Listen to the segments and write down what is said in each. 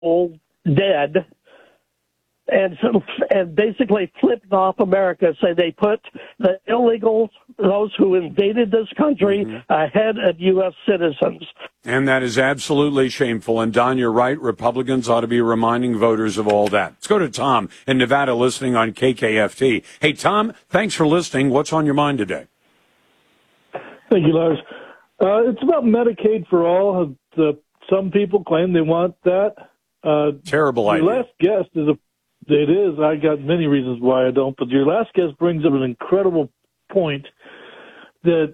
people dead and basically flipped off America. So they put the illegals, those who invaded this country, ahead of U.S. citizens. And that is absolutely shameful. And, Don, you're right. Republicans ought to be reminding voters of all that. Let's go to Tom in Nevada listening on KKFT. Hey, Tom, thanks for listening. What's on your mind today? Thank you, Lars. It's about Medicaid for all. Some people claim they want that. Terrible idea. Your last guest it is. I got many reasons why I don't, but your last guest brings up an incredible point that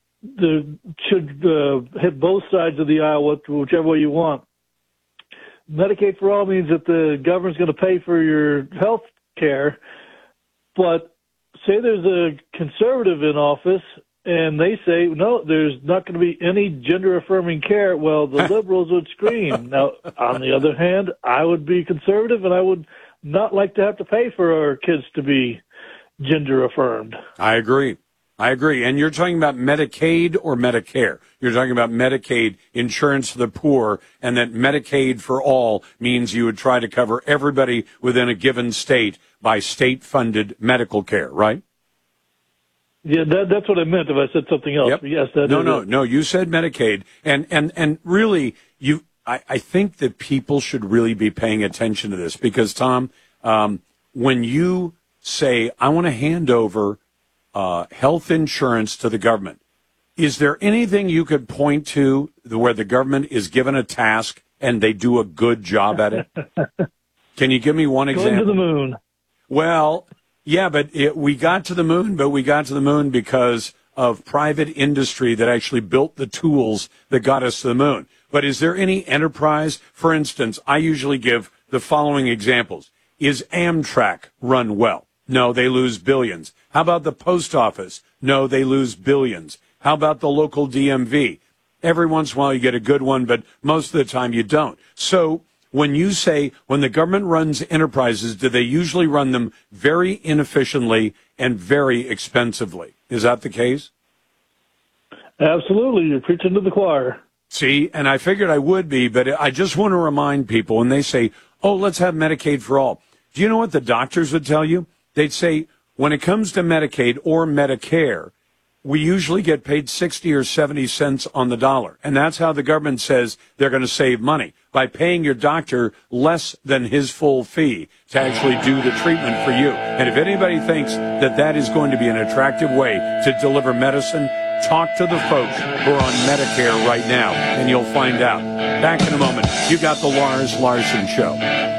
should hit both sides of the aisle, whichever way you want. Medicaid for all means that the government's going to pay for your health care, but say there's a conservative in office and they say, no, there's not going to be any gender-affirming care. Well, the liberals would scream. Now, on the other hand, I would be conservative, and I would not like to have to pay for our kids to be gender-affirmed. I agree. And you're talking about Medicaid or Medicare? You're talking about Medicaid, insurance for the poor, and that Medicaid for all means you would try to cover everybody within a given state by state-funded medical care, right? Yeah, that's what I meant if I said something else. Yep. Yes, No, you said Medicaid. And really, I think that people should really be paying attention to this because, Tom, when you say, I want to hand over health insurance to the government, is there anything you could point to where the government is given a task and they do a good job at it? Can you give me one example? Going to the moon. Well, yeah, but we got to the moon, because of private industry that actually built the tools that got us to the moon. But is there any enterprise? For instance, I usually give the following examples. Is Amtrak run well? No, they lose billions. How about the post office? No, they lose billions. How about the local DMV? Every once in a while you get a good one, but most of the time you don't. So when you say when the government runs enterprises, do they usually run them very inefficiently and very expensively? Is that the case? Absolutely. You're preaching to the choir. See, and I figured I would be, but I just want to remind people when they say, oh, let's have Medicaid for all. Do you know what the doctors would tell you? They'd say, when it comes to Medicaid or Medicare, we usually get paid 60 or 70 cents on the dollar. And that's how the government says they're going to save money, by paying your doctor less than his full fee to actually do the treatment for you. And if anybody thinks that that is going to be an attractive way to deliver medicine, talk to the folks who are on Medicare right now, and you'll find out. Back in a moment. You got the Lars Larson Show.